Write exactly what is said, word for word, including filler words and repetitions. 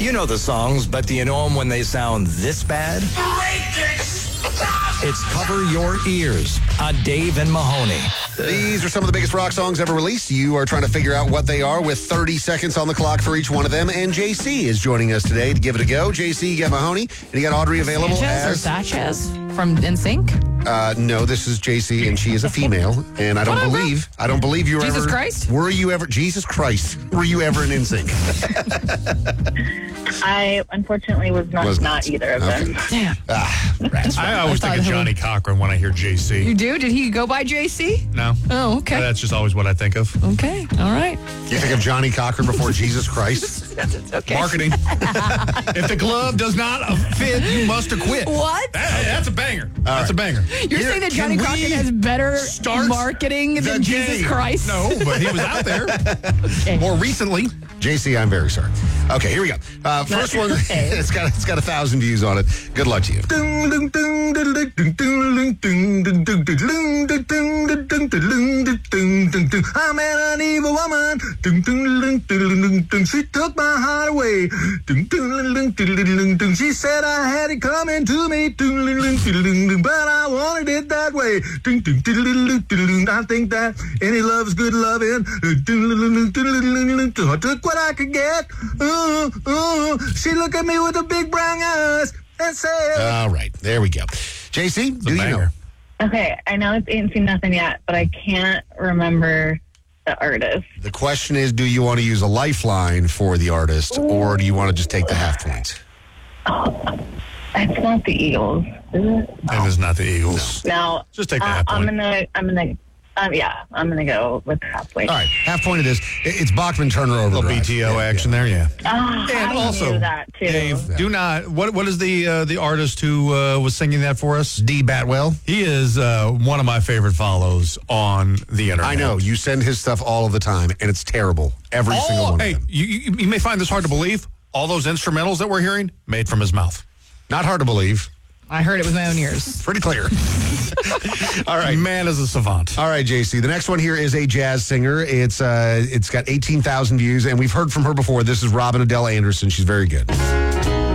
You know the songs, but do you know them when they sound this bad? It's Cover Your Ears on Dave and Mahoney. These are some of the biggest rock songs ever released. You are trying to figure out what they are with thirty seconds on the clock for each one of them. And J C is joining us today to give it a go. J C, you got Mahoney, and you got Audrey available Sanchez as... or Sanchez from N Sync? Uh, no, this is J C, and she is a female. And I don't Whatever. believe, I don't believe you were Jesus ever... Christ? Were you ever... Jesus Christ. Were you ever an N Sync? I unfortunately was not, Was not not. either of them. Okay. Damn. Ah, rats. I always I think of thought- Johnny Cochran when I hear J C. You do? Did he go by J C? No. Oh, okay. That's just always what I think of. Okay. All right. You think of Johnny Cochran before Jesus Christ? Okay. Marketing. If the glove does not fit, you must acquit. What? That- that's a banger. that's right. a banger. You're Here, saying that can Johnny we Cochran has better start marketing the than Jesus game? Christ? No, but he was out there Okay. more recently. J C, I'm very sorry. Okay, here we go. Uh, first one, it's got it's got a thousand views on it. Good luck to you. I met an evil woman. She took my heart away. She said I had it coming to me, but I wanted it that way. I think that any love's good loving. I took what I could get. Uh, uh, she looked at me with the big brown eyes and said... All right, there we go. J C, do you know? banger. Okay, I know it's Ain't Seen Nothing Yet, but I can't remember the artist. The question is, do you want to use a lifeline for the artist, or do you want to just take the half points? Oh, it's not the Eagles, is it? It is not the Eagles. No. Just take the uh, half I'm point. gonna, I'm gonna, um, yeah, I'm gonna go with halfway. All right, half point it is. It- It's Bachman Turner over Little B T O action there, yeah. Ah, And I also, knew that too. Dave, do not. What what is the uh, the artist who uh, was singing that for us? D. Batwell. He is uh, one of my favorite follows on the internet. I know. You send his stuff all of the time, and it's terrible. Every single All, one hey, of them. you, you, you may find this hard to believe. All those instrumentals that we're hearing made from his mouth. Not hard to believe. I heard it with my own ears. Pretty clear. All right. Man is a savant. All right, J C. The next one here is a jazz singer. It's uh, it's got eighteen thousand views, and we've heard from her before. This is Robin Adele Anderson. She's very good.